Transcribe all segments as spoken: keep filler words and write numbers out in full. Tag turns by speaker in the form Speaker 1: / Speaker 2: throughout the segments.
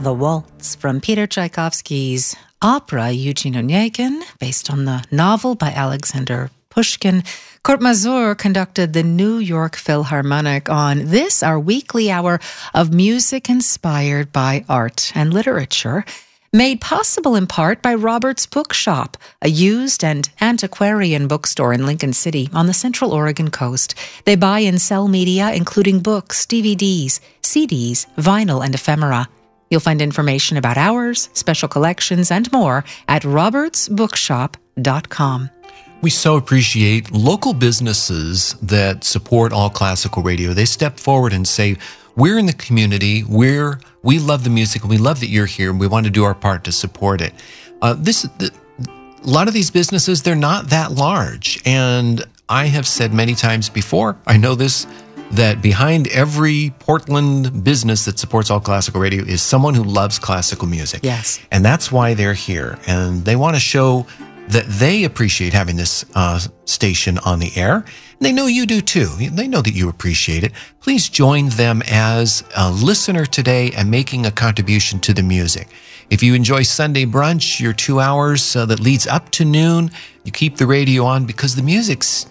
Speaker 1: The Waltz from Peter Tchaikovsky's opera Eugene Onegin, based on the novel by Alexander Pushkin. Kurt Masur conducted the New York Philharmonic on this, our weekly hour of music inspired by art and literature, made possible in part by Robert's Bookshop, a used and antiquarian bookstore in Lincoln City on the Central Oregon coast. They buy and sell media, including books, D V Ds, C Ds, vinyl, and ephemera. You'll find information about hours, special collections, and more at roberts bookshop dot com.
Speaker 2: We so appreciate local businesses that support All Classical Radio. They step forward and say, we're in the community, we're, we love the music, and we love that you're here, and we want to do our part to support it. Uh, this, the, a lot of these businesses, they're not that large. And I have said many times before, I know this, that behind every Portland business that supports All Classical Radio is someone who loves classical music.
Speaker 1: Yes.
Speaker 2: And that's why they're here. And they want to show that they appreciate having this uh, station on the air. And they know you do too. They know that you appreciate it. Please join them as a listener today and making a contribution to the music. If you enjoy Sunday brunch, your two hours uh, that leads up to noon, you keep the radio on because the music's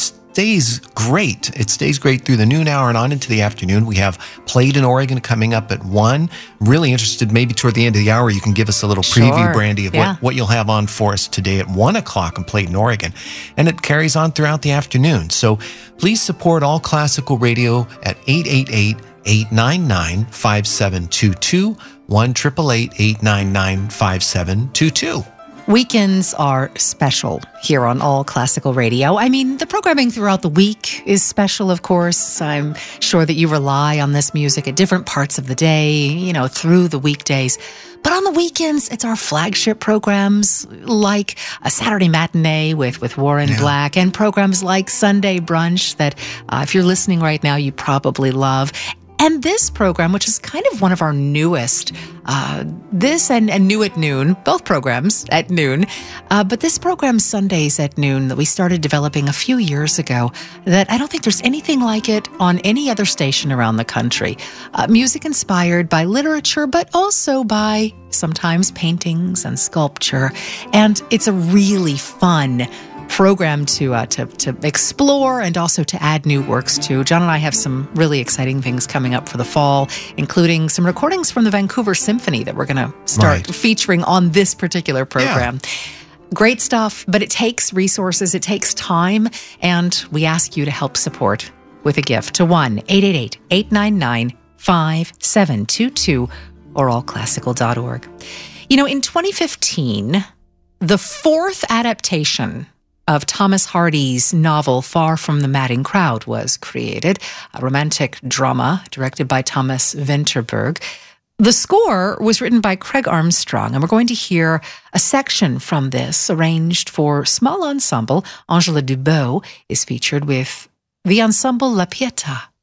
Speaker 2: stays great. It stays great through the noon hour and on into the afternoon. We have Played in Oregon coming up at one. Really interested, maybe toward the end of the hour, you can give us a little preview,
Speaker 1: Sure.
Speaker 2: Brandy, of
Speaker 1: Yeah.
Speaker 2: what, what you'll have on for us today at one o'clock on Played in Oregon. And it carries on throughout the afternoon. So please support All Classical Radio at eight eight eight, eight nine nine, five seven two two, one eight eight eight, eight nine nine, five seven two two.
Speaker 1: Weekends are special here on All Classical Radio. I mean, the programming throughout the week is special, of course. I'm sure that you rely on this music at different parts of the day, you know, through the weekdays. But on the weekends, it's our flagship programs like a Saturday Matinee with, with Warren
Speaker 2: Yeah.
Speaker 1: Black and programs like Sunday Brunch that, uh, if you're listening right now, you probably love. And this program, which is kind of one of our newest, uh, this and, and New at Noon, both programs at noon, uh, but this program Sundays at noon that we started developing a few years ago, that I don't think there's anything like it on any other station around the country. Uh, music inspired by literature, but also by sometimes paintings and sculpture. And it's a really fun program to uh, to to explore and also to add new works to. John and I have some really exciting things coming up for the fall, including some recordings from the Vancouver Symphony that we're going to start
Speaker 2: Right.
Speaker 1: featuring on this particular program. Yeah. Great stuff, but it takes resources, it takes time, and we ask you to help support with a gift to one eight eight eight, eight nine nine, five seven two two or all classical dot org. You know, in twenty fifteen, the fourth adaptation of Thomas Hardy's novel Far from the Madding Crowd was created, a romantic drama directed by Thomas Vinterberg. The score was written by Craig Armstrong, and we're going to hear a section from this arranged for small ensemble. Angela Dubois is featured with the ensemble La Pietà.